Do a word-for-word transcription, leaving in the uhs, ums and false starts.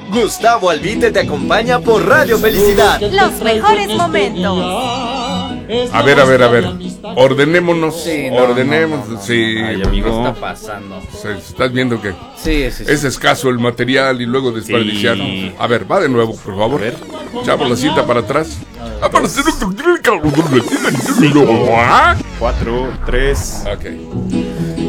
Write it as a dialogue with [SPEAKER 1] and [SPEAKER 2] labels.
[SPEAKER 1] Gustavo Albite te acompaña por Radio Felicidad.
[SPEAKER 2] Los mejores momentos.
[SPEAKER 3] A ver, a ver, a ver. Ordenémonos.
[SPEAKER 4] Sí, no,
[SPEAKER 3] ordenemos.
[SPEAKER 4] no, no, no,
[SPEAKER 3] sí,
[SPEAKER 4] Ay, amigo. ¿Qué está pasando?
[SPEAKER 3] Estás viendo que
[SPEAKER 4] sí, sí, sí.
[SPEAKER 3] es escaso el material y luego desperdiciar.
[SPEAKER 4] Sí.
[SPEAKER 3] A ver, va de nuevo, por favor.
[SPEAKER 4] A ver.
[SPEAKER 3] Echamos la cinta para atrás.
[SPEAKER 4] Cuatro, tres.
[SPEAKER 3] Ok.